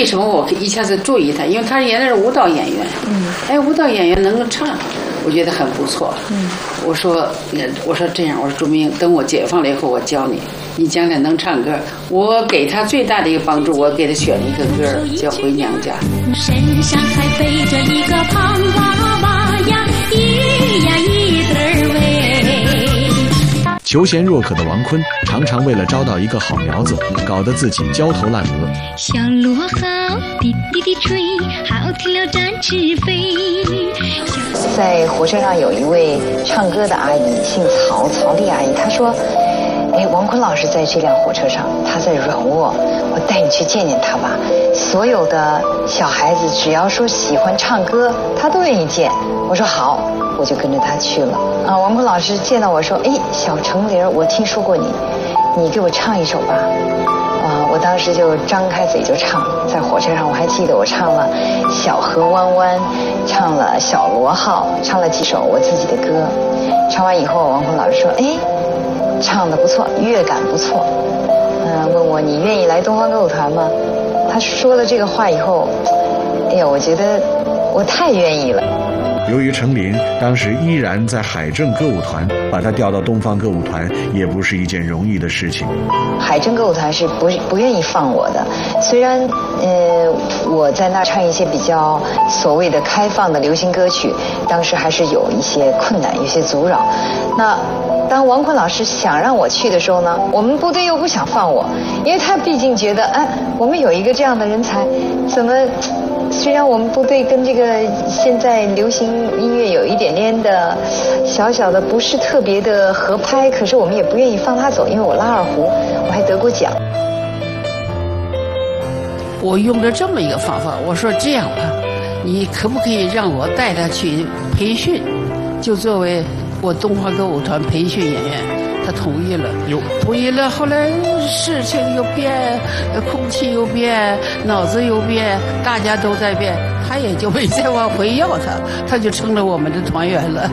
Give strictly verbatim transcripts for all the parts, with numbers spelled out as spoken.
为什么我一下子注意他？因为他原来是舞蹈演员，嗯，哎，舞蹈演员能够唱，我觉得很不错。嗯，我说，我说这样，我说朱明，等我解放了以后，我教你，你将来能唱歌。我给他最大的一个帮助，我给他选了一个歌叫《回娘家》。 身上还背着一个胖娃娃呀，一呀一对儿喂。 求贤若渴的王坤，常常为了招到一个好苗子，搞得自己焦头烂额。 小螺号滴滴滴吹，好听了展翅飞。 在火车上有一位唱歌的阿姨，姓曹，曹丽阿姨，她说：“哎，王坤老师在这辆火车上，他在软卧，我带你去见见他吧。所有的小孩子只要说喜欢唱歌，他都愿意见。”我说好，我就跟着他去了。啊，王坤老师见到我说：“哎，小程玲，我听说过你，你给我唱一首吧。”啊，我当时就张开嘴就唱，在火车上我还记得我唱了《小河弯弯》，唱了《小螺号》，唱了几首我自己的歌。唱完以后，王坤老师说：“哎，唱得不错，乐感不错。”嗯，问我你愿意来东方歌舞团吗？他说了这个话以后，哎呀，我觉得我太愿意了。 由于程琳当时依然在海政歌舞团，把她调到东方歌舞团也不是一件容易的事情。 海政歌舞团是不不愿意放我的，虽然呃我在那唱一些比较所谓的开放的流行歌曲，当时还是有一些困难，有些阻扰。那当王坤老师想让我去的时候呢，我们部队又不想放我，因为他毕竟觉得，哎，我们有一个这样的人才，怎么？虽然我们部队跟这个现在流行音乐有一点点的小小的不是特别的合拍，可是我们也不愿意放他走，因为我拉二胡，我还得过奖。 我用了这么一个方法，我说这样吧，你可不可以让我带他去培训，就作为我东方歌舞团培训演员。他同意了，有同意了。后来事情又变，空气又变，脑子又变，大家都在变，他也就没再往回要他，他就成了我们的团员了。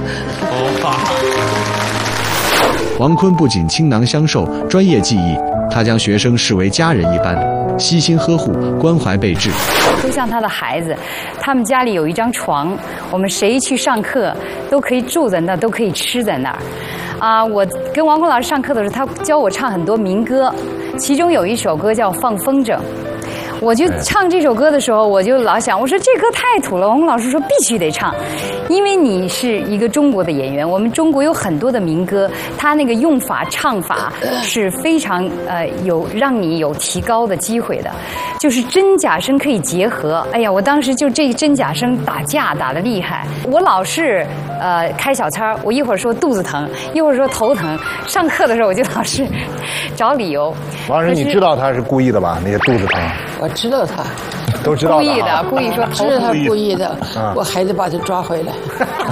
王坤不仅倾囊相授专业技艺，他将学生视为家人一般，悉心呵护，关怀备至。 就像他的孩子，他们家里有一张床，我们谁去上课都可以住在那儿，都可以吃在那儿。啊，我跟王坤老师上课的时候，他教我唱很多民歌，其中有一首歌叫《放风筝》。我就唱这首歌的时候，我就老想，我说这歌太土了。王坤老师说必须得唱，因为你是一个中国的演员，我们中国有很多的民歌，它那个用法唱法是非常呃有让你有提高的机会的，就是真假声可以结合。哎呀，我当时就这真假声打架打得厉害，我老是呃开小差，我一会儿说肚子疼，一会儿说头疼，上课的时候我就老是找理由。 王老师，你知道他是故意的吧？那些肚子疼。 我知道他， 都知道故意的，故意说知道他故意的，我还得把他抓回来。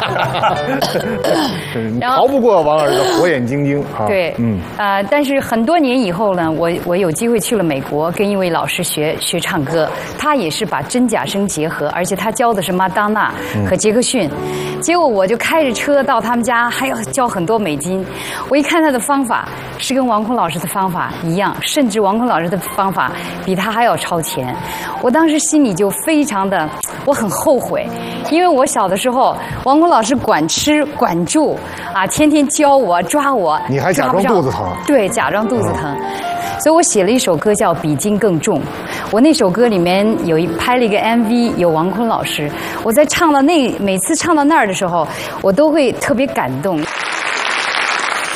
逃不过王老师的火眼金睛啊！ 对，嗯，呃，但是很多年以后呢，我我有机会去了美国，跟一位老师学学唱歌，他也是把真假声结合，而且他教的是马当娜和杰克逊。结果我就开着车到他们家，还要交很多美金。我一看他的方法是跟王坤老师的方法一样，甚至王坤老师的方法比他还要超前。我当时心里就非常的，我很后悔，因为我小的时候，王坤老师管吃管住啊，天天教我抓我， 你还假装肚子疼？ 对，假装肚子疼。嗯，所以我写了一首歌叫《比金更重》，我那首歌里面有一拍了一个 M V， 有王坤老师。我在唱到那每次唱到那儿的时候，我都会特别感动。